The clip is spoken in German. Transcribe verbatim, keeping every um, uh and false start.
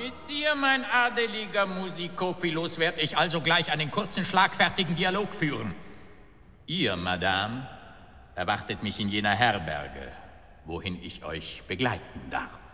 Mit dir, mein adeliger Musikophilos, werd ich also gleich einen kurzen, schlagfertigen Dialog führen. Ihr, Madame, erwartet mich in jener Herberge, wohin ich euch begleiten darf.